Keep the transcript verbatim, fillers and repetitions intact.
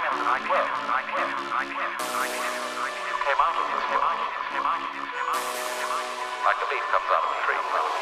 Well, you came out of this world. Like a leaf comes out of a tree.